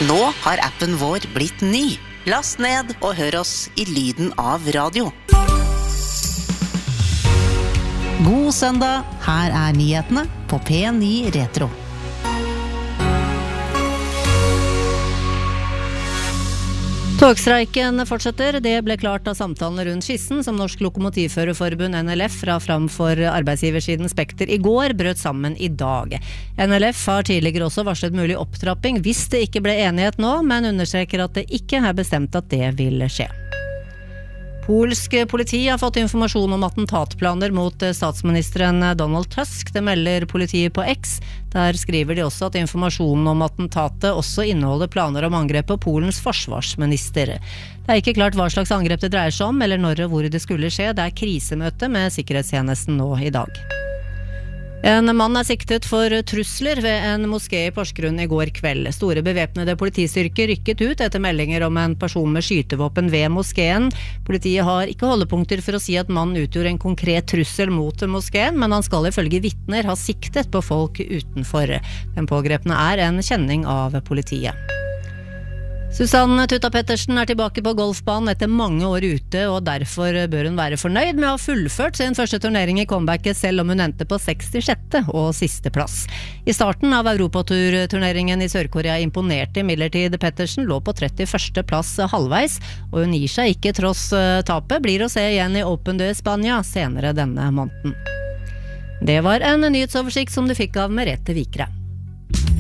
Nå har appen vår blitt ny. Last ned og hør oss i lyden av radio. God søndag, her er nyhetene på P9 Retro. Togstreiken fortsetter. Det ble klart av samtalene rundt skissen som Norsk Lokomotivførerforbund NLF fra framfor arbeidsgiversiden Spekter i går brøt sammen i dag. NLF har tidligere også varslet mulig opptrapping hvis det ikke ble enighet nå, men understreker at det ikke er bestemt at det vil skje. Polsk politi har fått informasjon om attentatplaner mot statsministeren Donald Tusk. Det melder politiet på X. Der skriver de også at informasjonen om attentatet også inneholder planer om angrep på Polens forsvarsminister. Det er ikke klart hva slags angrep det dreier seg om, eller når og hvor det skulle skje. Det er krisemøte med sikkerhetstjenesten nå i dag. En mann er siktet for trusler ved en moské i Porsgrunn i går kveld. Store bevæpnede politistyrker rykket ut etter meldinger om en person med skytevåpen ved moskeen. Politiet har ikke holdepunkter for å si at mannen utgjorde en konkret trussel mot moskeen, men han skal ifølge vitner ha siktet på folk utenfor. Den pågrepne er en kjenning av politiet. Susanne Tutta Pettersen er tilbake på golfbanen etter mange år ute, og derfor bør hun være fornøyd med å ha fullført sin første turnering i comebacket, selv om hun endte på 66. og siste plass. I starten av Europaturturneringen i Sør-Korea imponerte imidlertid Pettersen, lå på 31. plass halvveis, og hun gir seg ikke tross tapet, blir å se igjen i Open de Spania senere denne måneden. Det var en nyhetsoversikt som du fikk av Merete Vikre.